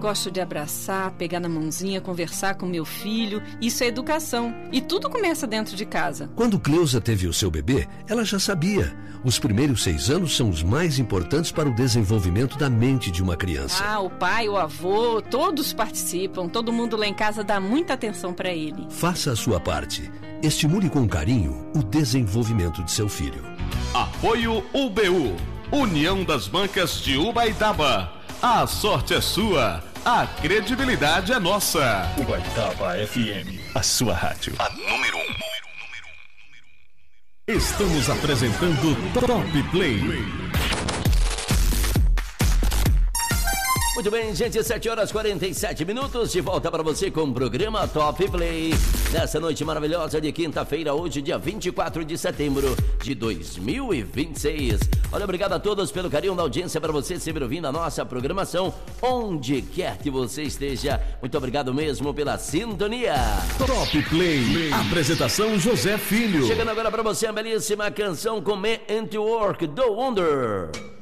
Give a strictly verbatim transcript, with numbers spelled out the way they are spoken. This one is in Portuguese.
Gosto de abraçar, pegar na mãozinha, conversar com meu filho. Isso é educação. E tudo começa dentro de casa. Quando Cleusa teve o seu bebê, ela já sabia. Os primeiros seis anos são os mais importantes para o desenvolvimento da mente de uma criança. Ah, o pai, o avô, todos participam. Todo mundo lá em casa dá muita atenção para ele. Faça a sua parte. Estimule com carinho o desenvolvimento de seu filho. Apoio U B U, União das Bancas de Ubaitaba. A sorte é sua, a credibilidade é nossa. Ubaitaba F M, a sua rádio. A número um. Estamos apresentando Top Play. Muito bem, gente, sete horas e quarenta e sete minutos, de volta para você com o programa Top Play. Nessa noite maravilhosa de quinta-feira, hoje, dia vinte e quatro de setembro de dois mil e vinte e seis. Olha, obrigado a todos pelo carinho da audiência, para você sempre ouvindo a nossa programação, onde quer que você esteja. Muito obrigado mesmo pela sintonia. Top Play, apresentação José Filho. Chegando agora para você a belíssima canção com Me and Work do Wonder.